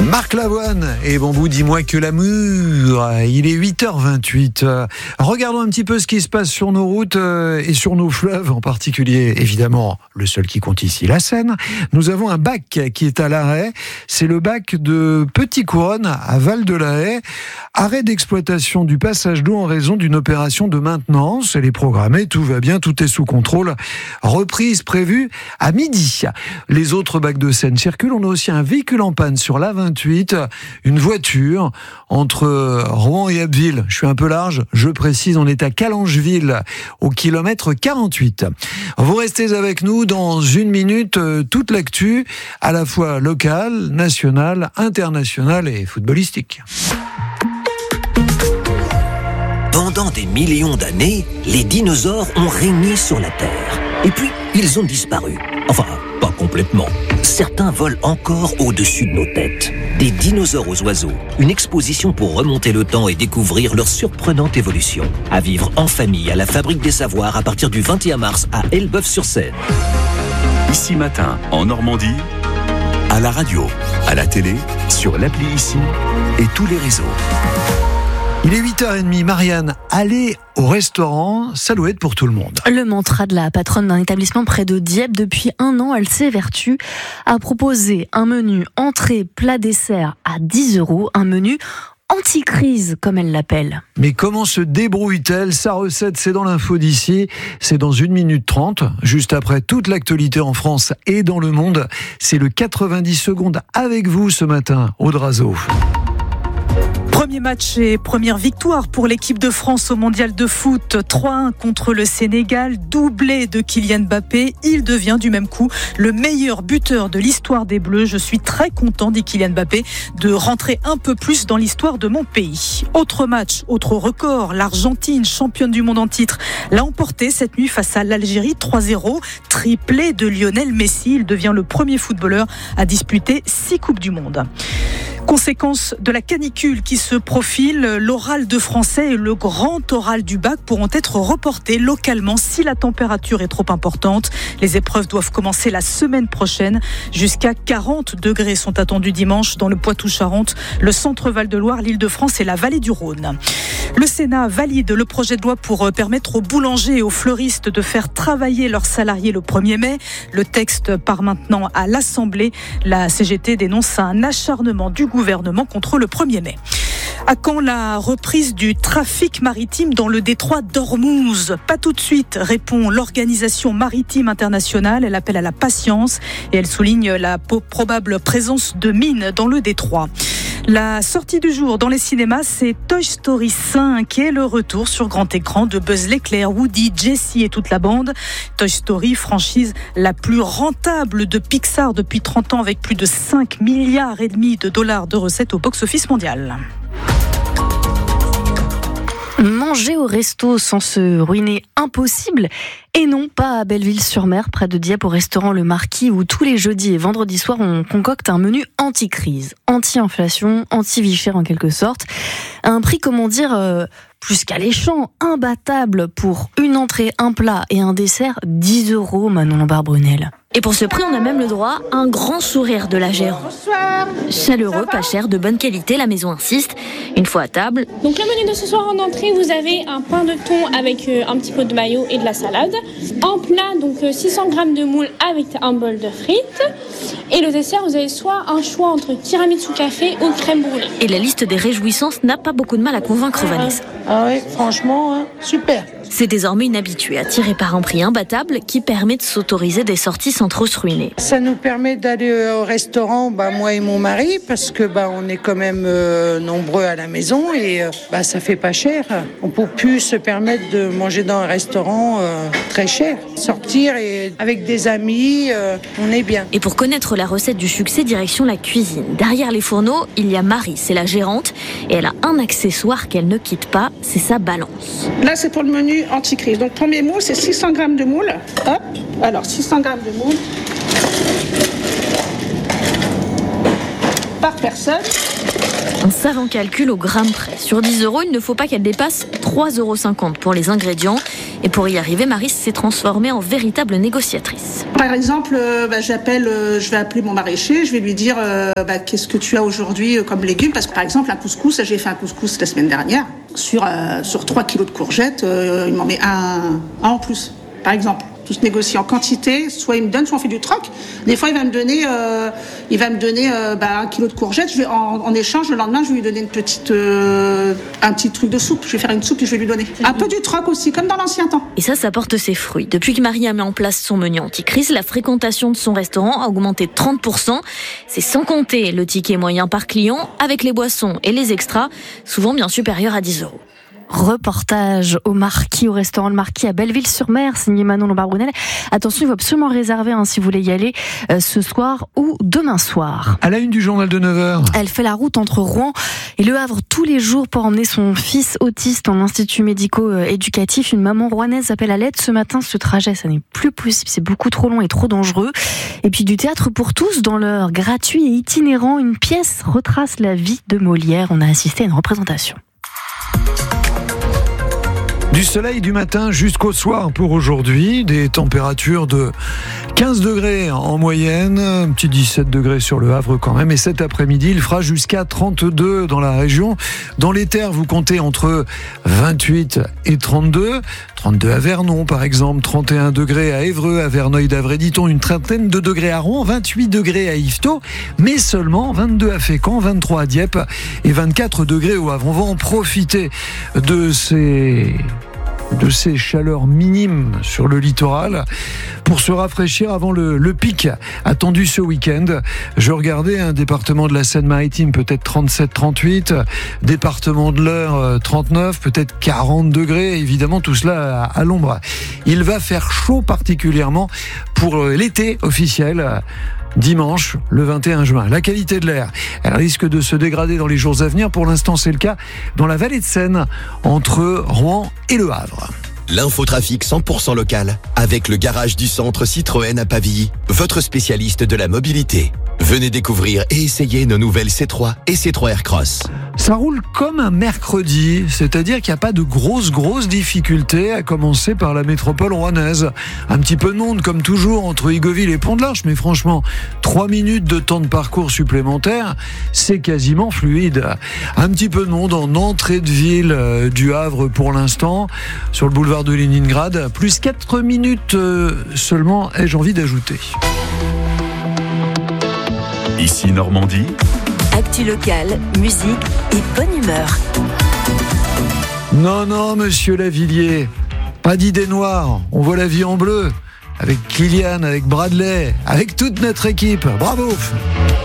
Marc Lavoine et Bambou, dis-moi que l'amour. Il est 8h28. Regardons un petit peu ce qui se passe sur nos routes et sur nos fleuves, en particulier, évidemment, le seul qui compte ici, la Seine. Nous avons un bac qui est à l'arrêt. C'est le bac de Petit-Couronne, à Val-de-la-Haye. Arrêt d'exploitation du passage d'eau en raison d'une opération de maintenance. Elle est programmée, tout va bien, tout est sous contrôle. Reprise prévue à midi. Les autres bacs de Seine circulent. On a aussi un véhicule en panne sur la 28, une voiture entre Rouen et Abbeville. Je suis un peu large, je précise, on est à Calangeville, au kilomètre 48. Vous restez avec nous dans une minute, toute l'actu, à la fois locale, nationale, internationale et footballistique. Pendant des millions d'années, les dinosaures ont régné sur la Terre. Et puis, ils ont disparu. Enfin, pas complètement. Certains volent encore au-dessus de nos têtes. Des dinosaures aux oiseaux. Une exposition pour remonter le temps et découvrir leur surprenante évolution. À vivre en famille à la Fabrique des Savoirs à partir du 21 mars à Elbeuf-sur-Seine. Ici Matin, en Normandie, à la radio, à la télé, sur l'appli Ici et tous les réseaux. Il est 8h30, Marianne, allez au restaurant, ça doit être pour tout le monde. Le mantra de la patronne d'un établissement près de Dieppe, depuis 1 an, elle s'évertue à proposer un menu entrée, plat, dessert à 10 €, un menu anti-crise, comme elle l'appelle. Mais comment se débrouille-t-elle ? Sa recette, c'est dans l'info d'ici, c'est dans 1 minute 30, juste après toute l'actualité en France et dans le monde. C'est le 90 secondes avec vous ce matin, Aude Razeau. Premier match et première victoire pour l'équipe de France au mondial de foot. 3-1 contre le Sénégal, doublé de Kylian Mbappé. Il devient du même coup le meilleur buteur de l'histoire des Bleus. Je suis très content, dit Kylian Mbappé, de rentrer un peu plus dans l'histoire de mon pays. Autre match, autre record. L'Argentine, championne du monde en titre, l'a emporté cette nuit face à l'Algérie 3-0. Triplé de Lionel Messi. Il devient le premier footballeur à disputer 6 Coupes du Monde. Conséquence de la canicule qui se profile, l'oral de français et le grand oral du bac pourront être reportés localement si la température est trop importante. Les épreuves doivent commencer la semaine prochaine. Jusqu'à 40 degrés sont attendus dimanche dans le Poitou-Charentes, le centre Val-de-Loire, l'Île-de-France et la vallée du Rhône. Le Sénat valide le projet de loi pour permettre aux boulangers et aux fleuristes de faire travailler leurs salariés le 1er mai. Le texte part maintenant à l'Assemblée. La CGT dénonce un acharnement du gouvernement contre le 1er mai. À quand la reprise du trafic maritime dans le détroit d'Ormuz ? Pas tout de suite, répond l'Organisation maritime internationale. Elle appelle à la patience et elle souligne la probable présence de mines dans le détroit. La sortie du jour dans les cinémas, c'est Toy Story 5 et le retour sur grand écran de Buzz l'éclair, Woody, Jessie et toute la bande. Toy Story, franchise la plus rentable de Pixar depuis 30 ans avec plus de 5,5 milliards de recettes au box-office mondial. Manger au resto sans se ruiner, impossible. Et non, pas à Belleville-sur-Mer, près de Dieppe, au restaurant Le Marquis, où tous les jeudis et vendredis soirs, on concocte un menu anti-crise, anti-inflation, anti-vie chère en quelque sorte. À un prix, comment dire, plus qu'alléchant, imbattable pour une entrée, un plat et un dessert, 10 €, Manon Lombard-Brunel. Et pour ce prix, on a même le droit à un grand sourire de la gérante. Bonsoir. Chaleureux, pas cher, de bonne qualité, la maison insiste. Une fois à table. Donc le menu de ce soir en entrée, vous avez un pain de thon avec un petit pot de mayo et de la salade. En plat, donc 600 g de moule avec un bol de frites. Et le dessert, vous avez soit un choix entre tiramisu café ou crème brûlée. Et la liste des réjouissances n'a pas beaucoup de mal à convaincre Vanessa. Ah oui, franchement, super. C'est désormais une habituée, attirée par un prix imbattable qui permet de s'autoriser des sorties sans trop se ruiner. Ça nous permet d'aller au restaurant, moi et mon mari, parce que on est quand même nombreux à la maison et ça fait pas cher. On peut plus se permettre de manger dans un restaurant très cher. Sortir et avec des amis, on est bien. Et pour connaître la recette du succès, direction la cuisine. Derrière les fourneaux, il y a Marie, c'est la gérante, et elle a un accessoire qu'elle ne quitte pas, c'est sa balance. Là, c'est pour le menu anti-crise. Donc, premier moule, c'est 600 g de moule. Hop. Alors, 600 g de moule par personne. Un savant calcul au gramme près. Sur 10 €, il ne faut pas qu'elle dépasse 3,50 € pour les ingrédients. Et pour y arriver, Marie s'est transformée en véritable négociatrice. Par exemple, je vais appeler mon maraîcher, je vais lui dire qu'est-ce que tu as aujourd'hui comme légumes, parce que par exemple un couscous, j'ai fait un couscous la semaine dernière, sur 3 kilos de courgettes, il m'en met un en plus, par exemple. Tout se négocie en quantité, soit il me donne, soit on fait du troc. Des fois, il va me donner 1 kilo de courgettes. Je vais en échange, le lendemain, je vais lui donner un petit truc de soupe. Je vais faire une soupe et je vais lui donner. Un peu du troc aussi, comme dans l'ancien temps. Et ça porte ses fruits. Depuis que Marie a mis en place son menu anti-crise, la fréquentation de son restaurant a augmenté de 30%. C'est sans compter le ticket moyen par client, avec les boissons et les extras, souvent bien supérieurs à 10 €. Reportage au restaurant Le Marquis à Belleville-sur-Mer, signé Manon Lombard-Brunel. Attention, il faut absolument réserver si vous voulez y aller ce soir ou demain soir. À la une du journal de 9h. Elle fait la route entre Rouen et Le Havre tous les jours pour emmener son fils autiste en institut médico-éducatif. Une maman rouennaise appelle à l'aide ce matin. Ce trajet, ça n'est plus possible, c'est beaucoup trop long et trop dangereux. Et puis du théâtre pour tous dans l'heure, gratuit et itinérant. Une pièce retrace la vie de Molière. On a assisté à une représentation. Du soleil du matin jusqu'au soir pour aujourd'hui, des températures de 15 degrés en moyenne, un petit 17 degrés sur le Havre quand même, et cet après-midi il fera jusqu'à 32 dans la région. Dans les terres, vous comptez entre 28 et 32 à Vernon par exemple, 31 degrés à Évreux, à Verneuil-d'Avray-Diton, une trentaine de degrés à Rouen, 28 degrés à Yvetot, mais seulement 22 à Fécamp, 23 à Dieppe et 24 degrés au Havre. On va en profiter de ces chaleurs minimes sur le littoral pour se rafraîchir avant le pic attendu ce week-end. Je regardais un département de la Seine-Maritime, peut-être 37-38, département de l'Eure 39, peut-être 40 degrés, évidemment tout cela à l'ombre. Il va faire chaud particulièrement pour l'été officiel. Dimanche, le 21 juin. La qualité de l'air, elle risque de se dégrader dans les jours à venir. Pour l'instant, c'est le cas dans la vallée de Seine, entre Rouen et Le Havre. L'infotrafic 100% local, avec le garage du centre Citroën à Pavilly, votre spécialiste de la mobilité. Venez découvrir et essayer nos nouvelles C3 et C3 Aircross. Ça roule comme un mercredi, c'est-à-dire qu'il n'y a pas de grosses difficultés, à commencer par la métropole rouennaise. Un petit peu de monde, comme toujours, entre Igoville et Pont-de-l'Arche, mais franchement, 3 minutes de temps de parcours supplémentaire, c'est quasiment fluide. Un petit peu de monde en entrée de ville du Havre pour l'instant, sur le boulevard de Leningrad, plus 4 minutes seulement, ai-je envie d'ajouter. Ici Normandie. Actu locale, musique et bonne humeur. Non, monsieur Lavillier, pas d'idée noire, on voit la vie en bleu, avec Kylian, avec Bradley, avec toute notre équipe. Bravo!